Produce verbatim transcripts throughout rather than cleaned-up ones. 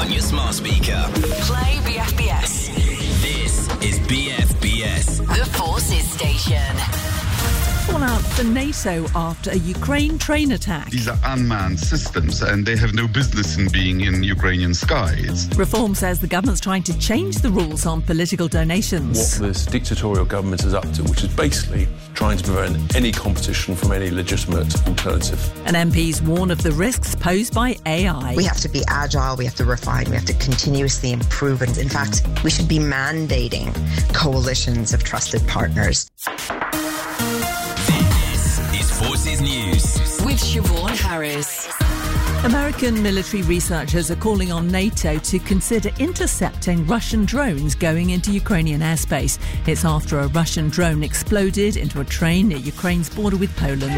on your smart speaker. Play B F B S. This is B F B S, The Forces Station. Fallout for NATO after a Ukraine train attack. These are unmanned systems and they have no business in being in Ukrainian skies. Reform says the government's trying to change the rules on political donations. What this dictatorial government is up to, which is basically trying to prevent any competition from any legitimate alternative. And M Ps warn of the risks posed by A I. We have to be agile, we have to refine, we have to continuously improve. And in fact, we should be mandating coalitions of trusted partners. Forces News with Siobhan Harris. American military researchers are calling on NATO to consider intercepting Russian drones going into Ukrainian airspace. It's after a Russian drone exploded into a train near Ukraine's border with Poland.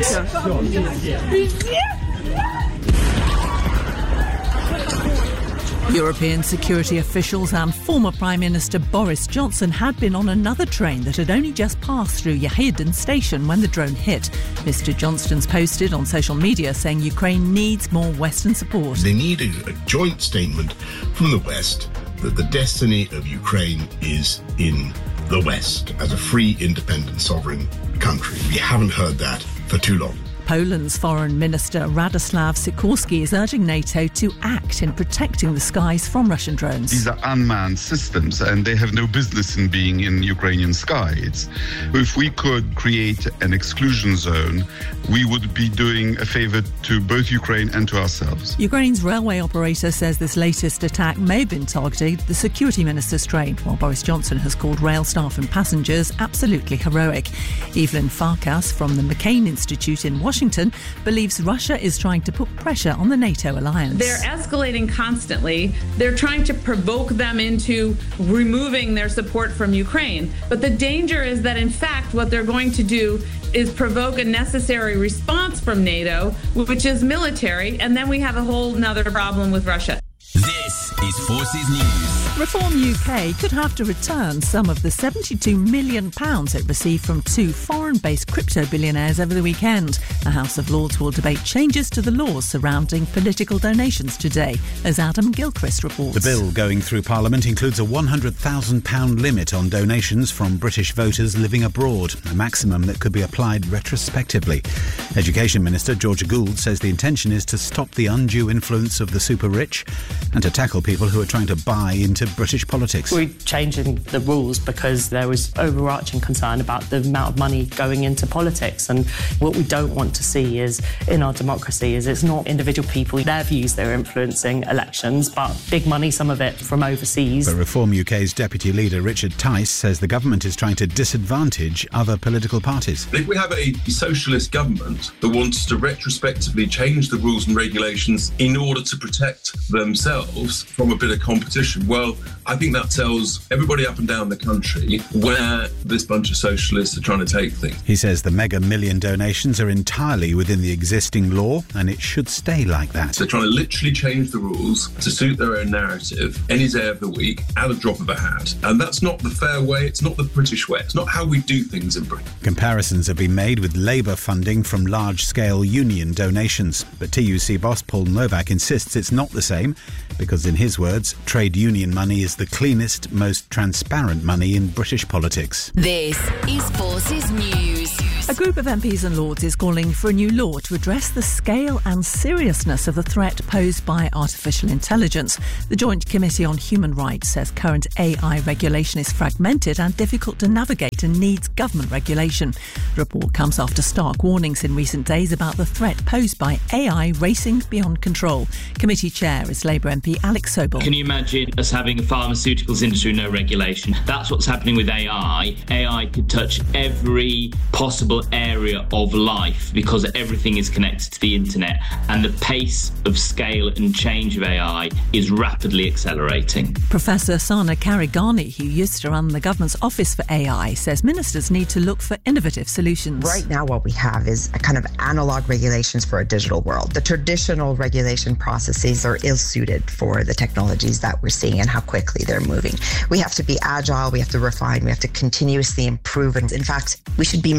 European security officials and former Prime Minister Boris Johnson had been on another train that had only just passed through Yehidin station when the drone hit. Mister Johnston's posted on social media saying Ukraine needs more Western support. They need a, a joint statement from the West that the destiny of Ukraine is in the West as a free, independent, sovereign country. We haven't heard that for too long. Poland's Foreign Minister Radoslaw Sikorski is urging NATO to act in protecting the skies from Russian drones. These are unmanned systems and they have no business in being in Ukrainian skies. If we could create an exclusion zone, we would be doing a favour to both Ukraine and to ourselves. Ukraine's railway operator says this latest attack may have been targeting the security minister's train, while Boris Johnson has called rail staff and passengers absolutely heroic. Evelyn Farkas from the McCain Institute in Washington Washington believes Russia is trying to put pressure on the NATO alliance. They're escalating constantly. They're trying to provoke them into removing their support from Ukraine. But the danger is that, in fact, what they're going to do is provoke a necessary response from NATO, which is military, and then we have a whole nother problem with Russia. This is Forces News. Reform U K could have to return some of the seventy-two million pounds it received from two foreign-based crypto billionaires over the weekend. The House of Lords will debate changes to the laws surrounding political donations today, as Adam Gilchrist reports. The bill going through Parliament includes a one hundred thousand pounds limit on donations from British voters living abroad, a maximum that could be applied retrospectively. Education Minister Georgia Gould says the intention is to stop the undue influence of the super-rich and to tackle people who are trying to buy into British politics. We're changing the rules because there was overarching concern about the amount of money going into politics, and what we don't want to see is in our democracy is it's not individual people, their views they're influencing elections, but big money, some of it from overseas. But Reform U K's Deputy Leader Richard Tice says the government is trying to disadvantage other political parties. If we have a socialist government that wants to retrospectively change the rules and regulations in order to protect themselves from a bit of competition, well, I think that tells everybody up and down the country where this bunch of socialists are trying to take things. He says the mega million donations are entirely within the existing law and it should stay like that. They're trying to literally change the rules to suit their own narrative any day of the week at a drop of a hat. And that's not the fair way, it's not the British way, it's not how we do things in Britain. Comparisons have been made with Labour funding from large-scale union donations. But T U C boss Paul Novak insists it's not the same because, in his words, trade union money is the cleanest, most transparent money in British politics. This is Forces News. A group of M Ps and Lords is calling for a new law to address the scale and seriousness of the threat posed by artificial intelligence. The Joint Committee on Human Rights says current A I regulation is fragmented and difficult to navigate and needs government regulation. The report comes after stark warnings in recent days about the threat posed by A I racing beyond control. Committee Chair is Labour M P Alex Sobel. Can you imagine us having a pharmaceuticals industry with no regulation? That's what's happening with A I. A I could touch every possible area of life because everything is connected to the internet, and the pace of scale and change of A I is rapidly accelerating. Professor Sana Karigani, who used to run the government's Office for A I, says ministers need to look for innovative solutions. Right now what we have is a kind of analog regulations for a digital world. The traditional regulation processes are ill-suited for the technologies that we're seeing and how quickly they're moving. We have to be agile, we have to refine, we have to continuously improve, and in fact we should be mandating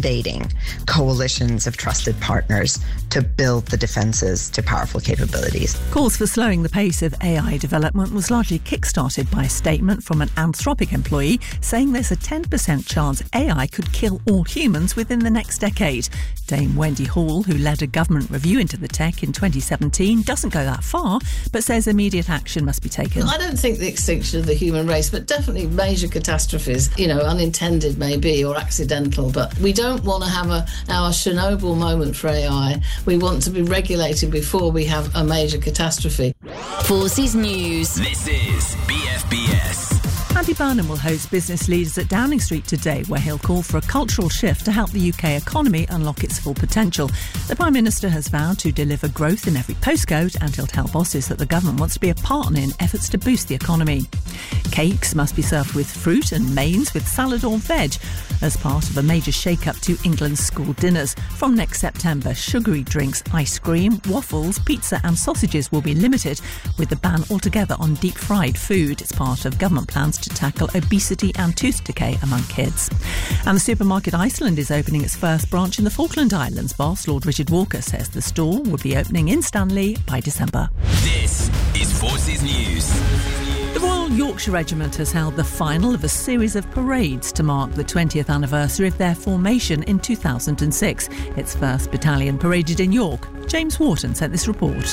mandating coalitions of trusted partners to build the defences to powerful capabilities. Calls for slowing the pace of A I development was largely kick-started by a statement from an Anthropic employee saying there's a ten percent chance A I could kill all humans within the next decade. Dame Wendy Hall, who led a government review into the tech in twenty seventeen, doesn't go that far, but says immediate action must be taken. I don't think the extinction of the human race, but definitely major catastrophes, you know, unintended maybe or accidental, but we don't want to have a our Chernobyl moment for A I. We want to be regulated before we have a major catastrophe. Forces News. This is B F B S. Andy Burnham will host business leaders at Downing Street today, where he'll call for a cultural shift to help the U K economy unlock its full potential. The Prime Minister has vowed to deliver growth in every postcode, and he'll tell bosses that the government wants to be a partner in efforts to boost the economy. Cakes must be served with fruit and mains with salad or veg as part of a major shake-up to England's school dinners. From next September, sugary drinks, ice cream, waffles, pizza and sausages will be limited, with the ban altogether on deep-fried food. It's part of government plans to tackle obesity and tooth decay among kids. And the supermarket Iceland is opening its first branch in the Falkland Islands. Boss Lord Richard Walker says the store will be opening in Stanley by December. This is Forces News. The Royal Yorkshire Regiment has held the final of a series of parades to mark the twentieth anniversary of their formation in two thousand six. Its first battalion paraded in York. James Wharton sent this report.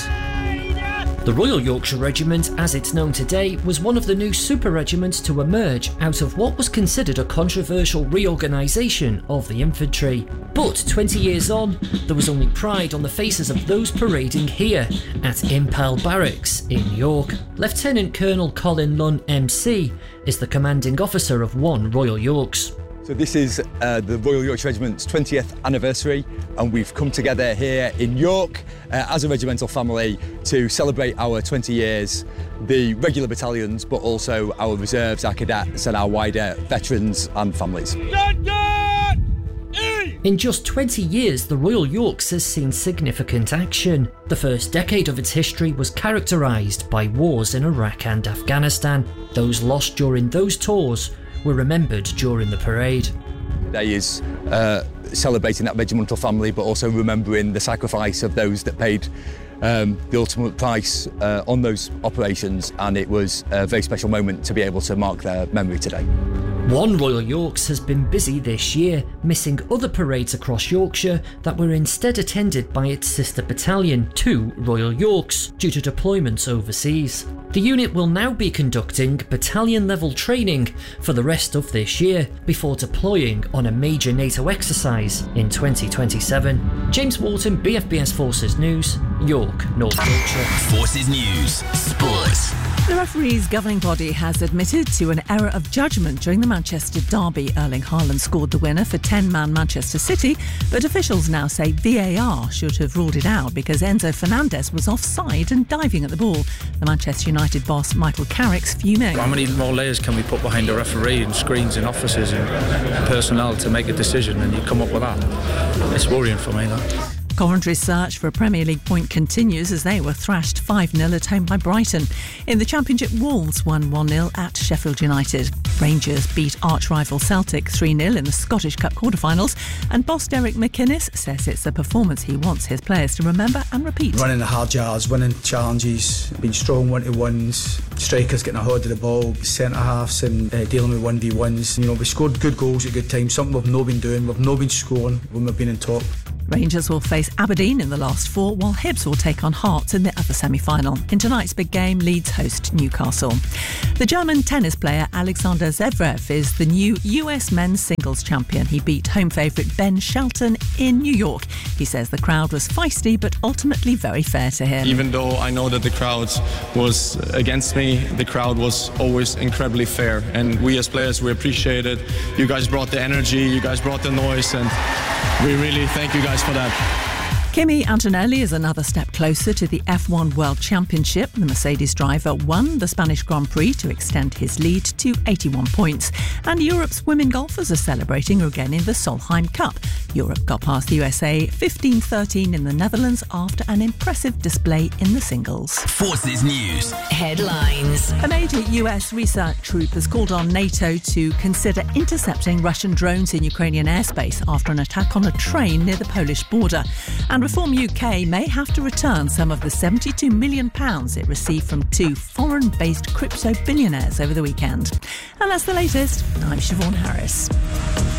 The Royal Yorkshire Regiment, as it's known today, was one of the new super regiments to emerge out of what was considered a controversial reorganisation of the infantry. But twenty years on, there was only pride on the faces of those parading here at Impel Barracks in York. Lieutenant Colonel Colin Lunn M C is the commanding officer of One Royal Yorks. So this is uh, the Royal Yorkshire Regiment's twentieth anniversary, and we've come together here in York uh, as a regimental family to celebrate our twenty years, the regular battalions, but also our reserves, our cadets and our wider veterans and families. In just twenty years, the Royal Yorks has seen significant action. The first decade of its history was characterised by wars in Iraq and Afghanistan. Those lost during those tours were remembered during the parade. Today is uh, celebrating that regimental family, but also remembering the sacrifice of those that paid um, the ultimate price uh, on those operations, and it was a very special moment to be able to mark their memory today. One Royal Yorks has been busy this year, missing other parades across Yorkshire that were instead attended by its sister battalion, Two Royal Yorks, due to deployments overseas. The unit will now be conducting battalion-level training for the rest of this year, before deploying on a major NATO exercise in twenty twenty-seven. James Wharton, B F B S Forces News, York, North Yorkshire. Forces News, Sports. The referee's governing body has admitted to an error of judgment during the Manchester derby. Erling Haaland scored the winner for ten-man Manchester City, but officials now say V A R should have ruled it out because Enzo Fernandez was offside and diving at the ball. The Manchester United boss Michael Carrick's fuming. How many more layers can we put behind a referee and screens in offices and personnel to make a decision, and you come up with that? It's worrying for me, that. Coventry's search for a Premier League point continues as they were thrashed five nil at home by Brighton. In the Championship, Wolves won one nil at Sheffield United. Rangers beat arch-rival Celtic three nil in the Scottish Cup quarter-finals, and boss Derek McInnes says it's a performance he wants his players to remember and repeat. Running the hard yards, winning challenges, being strong one-to-ones, strikers getting a hold of the ball, centre-halves and uh, dealing with one v ones. You know, we scored good goals at good times, something we've not been doing. We've not been scoring when we've been in top. Rangers will face Aberdeen in the last four, while Hibs will take on Hearts in the other semi-final. In tonight's big game, Leeds host Newcastle. The German tennis player Alexander Zverev is the new U S men's singles champion. He beat home favourite Ben Shelton in New York. He says the crowd was feisty, but ultimately very fair to him. Even though I know that the crowd was against me, the crowd was always incredibly fair. And we as players, we appreciate it. You guys brought the energy, you guys brought the noise, and we really thank you guys for that. Kimi Antonelli is another step closer to the F one World Championship. The Mercedes driver won the Spanish Grand Prix to extend his lead to eighty-one points. And Europe's women golfers are celebrating again in the Solheim Cup. Europe got past the U S A fifteen thirteen in the Netherlands after an impressive display in the singles. Forces News. Headlines. A major U S research troop has called on NATO to consider intercepting Russian drones in Ukrainian airspace after an attack on a train near the Polish border. And Reform U K may have to return some of the seventy-two million pounds it received from two foreign-based crypto billionaires over the weekend. And that's the latest. I'm Siobhan Harris.